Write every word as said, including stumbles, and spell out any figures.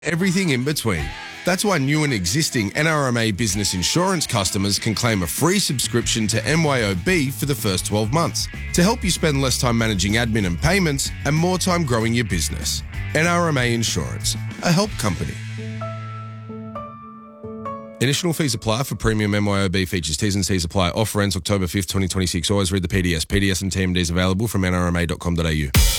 everything in between. That's why new and existing N R M A Business Insurance customers can claim a free subscription to M Y O B for the first twelve months to help you spend less time managing admin and payments and more time growing your business. N R M A Insurance, a help company. Additional fees apply for premium M Y O B features. T's and C's apply. Offer ends October fifth, twenty twenty-six. Always read the P D S. P D S and T M Ds available from N R M A dot com dot A U.